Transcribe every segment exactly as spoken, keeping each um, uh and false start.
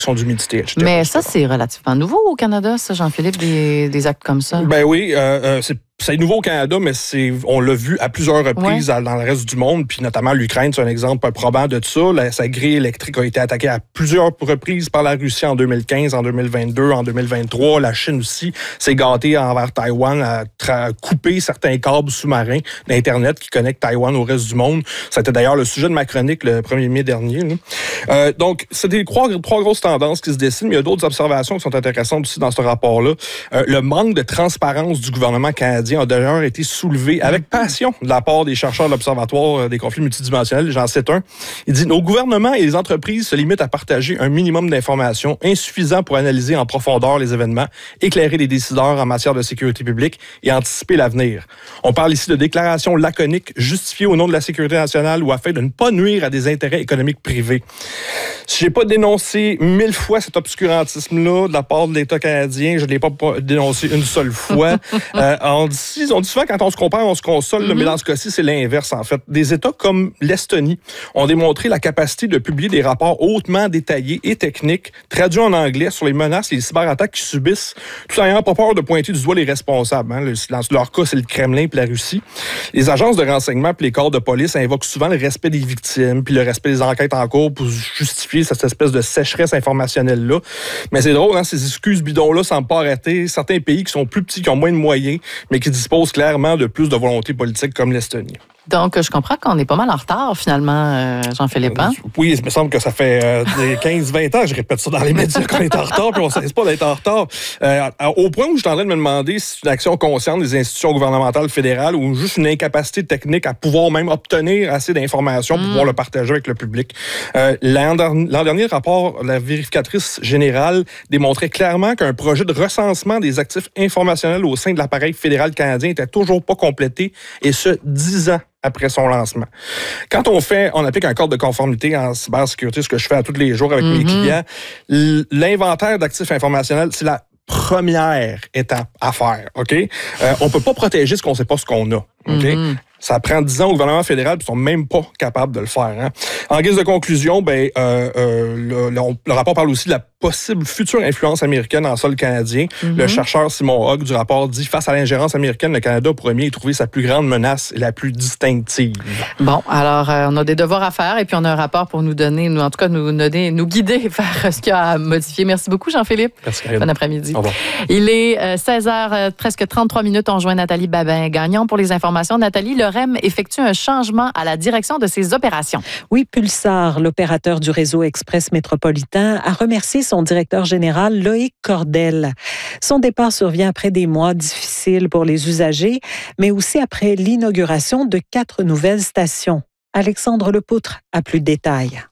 d'humidité, et cetera. Mais ça, c'est relativement nouveau au Canada, ça, Jean-Philippe, des, des actes comme ça? Ben oui, euh, euh, c'est C'est nouveau au Canada, mais c'est, on l'a vu à plusieurs reprises ouais. dans le reste du monde, puis notamment l'Ukraine, c'est un exemple probant de ça. La, sa grille électrique a été attaquée à plusieurs reprises par la Russie en deux mille quinze, en deux mille vingt-deux, en deux mille vingt-trois. La Chine aussi s'est gâtée envers Taïwan à tra- couper certains câbles sous-marins d'Internet qui connectent Taïwan au reste du monde. C'était d'ailleurs le sujet de ma chronique le premier mai dernier. Euh, donc, c'est des trois, trois grosses tendances qui se dessinent, mais il y a d'autres observations qui sont intéressantes aussi dans ce rapport-là. Euh, le manque de transparence du gouvernement canadien a d'ailleurs été soulevé avec passion de la part des chercheurs de l'Observatoire des conflits multidimensionnels. J'en cite un. Il dit « Nos gouvernements et les entreprises se limitent à partager un minimum d'informations insuffisant pour analyser en profondeur les événements, éclairer les décideurs en matière de sécurité publique et anticiper l'avenir. On parle ici de déclarations laconiques justifiées au nom de la sécurité nationale ou afin de ne pas nuire à des intérêts économiques privés. » Si j'ai pas dénoncé mille fois cet obscurantisme-là de la part de l'État canadien, je ne l'ai pas dénoncé une seule fois. euh, on dit On dit souvent, quand on se compare, on se console, mm-hmm. mais dans ce cas-ci, c'est l'inverse, en fait. Des États comme l'Estonie ont démontré la capacité de publier des rapports hautement détaillés et techniques, traduits en anglais, sur les menaces et les cyberattaques qu'ils subissent, tout en n'ayant pas peur de pointer du doigt les responsables. Hein. Dans leur cas, c'est le Kremlin puis la Russie. Les agences de renseignement puis les corps de police invoquent souvent le respect des victimes puis le respect des enquêtes en cours pour justifier cette espèce de sécheresse informationnelle-là. Mais c'est drôle, hein, ces excuses bidons-là semblent pas arrêter certains pays qui sont plus petits, qui ont moins de moyens, mais qui disposent clairement de plus de volonté politique comme l'Estonie. Donc, je comprends qu'on est pas mal en retard, finalement, euh, Jean-Philippe. Hein? Oui, il me semble que ça fait euh, quinze vingt ans, je répète ça dans les médias, qu'on est en retard, puis on ne cesse pas d'être en retard. Euh, au point où je suis en train de me demander si c'est une action consciente des institutions gouvernementales fédérales ou juste une incapacité technique à pouvoir même obtenir assez d'informations pour mmh. pouvoir le partager avec le public. Euh, l'an, l'an dernier, le rapport de la vérificatrice générale démontrait clairement qu'un projet de recensement des actifs informationnels au sein de l'appareil fédéral canadien n'était toujours pas complété, et ce, dix ans après son lancement. Quand on fait, on applique un code de conformité en cybersécurité, ce que je fais à tous les jours avec mm-hmm. mes clients, l'inventaire d'actifs informationnels, c'est la première étape à faire, OK? Euh, on peut pas protéger ce qu'on sait pas ce qu'on a, OK? Mm-hmm. Ça prend dix ans au gouvernement fédéral, puis ils sont même pas capables de le faire. Hein. En guise de conclusion, ben, euh, euh, le, le, le rapport parle aussi de la possible future influence américaine en sol canadien. Mm-hmm. Le chercheur Simon Hogg du rapport dit « Face à l'ingérence américaine, le Canada pourrait bien y trouver sa plus grande menace et la plus distinctive. » Bon, alors, euh, on a des devoirs à faire et puis on a un rapport pour nous donner, nous, en tout cas, nous, donner, nous guider vers ce qu'il y a à modifier. Merci beaucoup, Jean-Philippe. Merci. Bon après-midi. Au revoir. Il est euh, seize heures, euh, presque trente-trois minutes. On joint Nathalie Babin-Gagnon pour les informations. Nathalie, le R E M effectue un changement à la direction de ses opérations. Oui, Pulsar, l'opérateur du réseau express métropolitain, a remercié son directeur général Loïc Cordel. Son départ survient après des mois difficiles pour les usagers, mais aussi après l'inauguration de quatre nouvelles stations. Alexandre Lepoutre a plus de détails.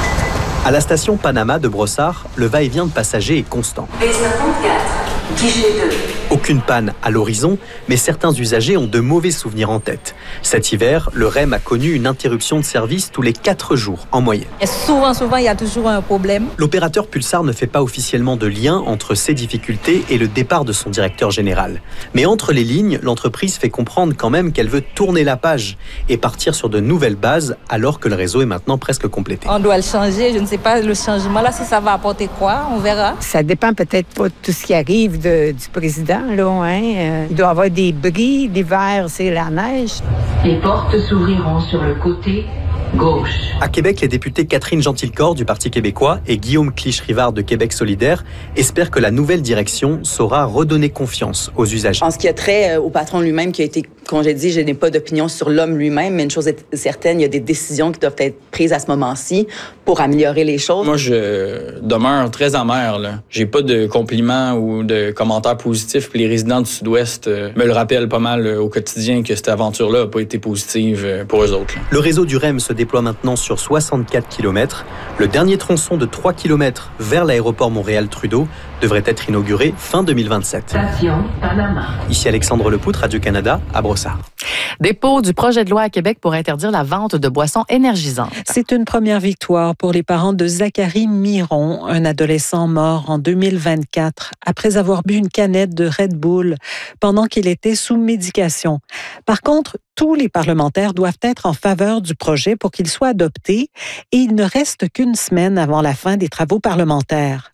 À la station Panama de Brossard, le va-et-vient de passagers est constant. B cinquante-quatre, guichet deux. Aucune panne à l'horizon, mais certains usagers ont de mauvais souvenirs en tête. Cet hiver, le R E M a connu une interruption de service tous les quatre jours en moyenne. Et souvent, souvent, il y a toujours un problème. L'opérateur Pulsar ne fait pas officiellement de lien entre ces difficultés et le départ de son directeur général. Mais entre les lignes, l'entreprise fait comprendre quand même qu'elle veut tourner la page et partir sur de nouvelles bases alors que le réseau est maintenant presque complété. On doit le changer, je ne sais pas le changement là, si ça va apporter quoi, on verra. Ça dépend peut-être pas de tout ce qui arrive de, du président. Là, hein. euh, il doit y avoir des bris, l'hiver, c'est la neige. Les portes s'ouvriront sur le côté gauche. À Québec, les députés Catherine Gentilcore du Parti québécois et Guillaume Clich-Rivard de Québec solidaire espèrent que la nouvelle direction saura redonner confiance aux usagers. En ce qui a trait au patron lui-même qui a été congédié, je n'ai pas d'opinion sur l'homme lui-même, mais une chose est certaine, il y a des décisions qui doivent être prises à ce moment-ci pour améliorer les choses. Moi, je demeure très amer, là. J'ai pas de compliments ou de commentaires positifs, puis les résidents du Sud-Ouest me le rappellent pas mal au quotidien que cette aventure-là n'a pas été positive pour eux autres. Là. Le réseau du R E M se déploie maintenant sur soixante-quatre kilomètres. Le dernier tronçon de trois kilomètres vers l'aéroport Montréal-Trudeau devrait être inauguré fin deux mille vingt-sept. Station Panama. Ici Alexandre Lepoutre, Radio-Canada, à Brossard. Dépôt du projet de loi à Québec pour interdire la vente de boissons énergisantes. C'est une première victoire pour les parents de Zachary Miron, un adolescent mort en deux mille vingt-quatre après avoir bu une canette de Red Bull pendant qu'il était sous médication. Par contre, tous les parlementaires doivent être en faveur du projet pour qu'il soit adopté et il ne reste qu'une semaine avant la fin des travaux parlementaires.